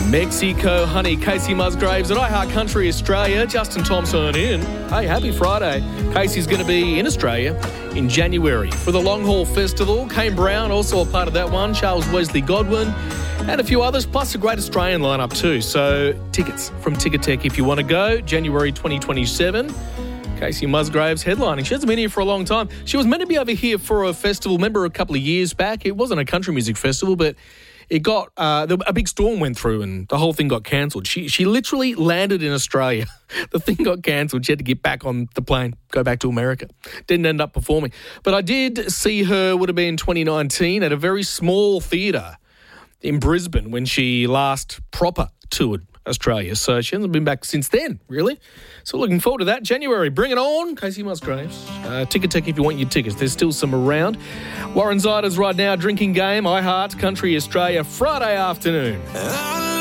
Mexico, honey, Casey Musgraves at iHeart Country Australia. Justin Thompson in. Hey, happy Friday. Casey's going to be in Australia in January for the Long Haul Festival. Kane Brown, also a part of that one. Charles Wesley Godwin and a few others, plus a great Australian lineup too. So tickets from Ticketek if you want to go. January 2027. Casey Musgraves headlining. She hasn't been here for a long time. She was meant to be over here for a festival, remember, a couple of years back. It wasn't a country music festival, but it got a big storm went through and the whole thing got cancelled. She literally landed in Australia. The thing got cancelled. She had to get back on the plane, go back to America. Didn't end up performing. But I did see her, would have been 2019, at a very small theatre in Brisbane when she last proper toured Australia. So she hasn't been back since then, really. So looking forward to that. January, bring it on. Casey Musgraves. Ticketek if you want your tickets. There's still some around. Warren Ziders right now, drinking game. iHeart Country Australia, Friday afternoon.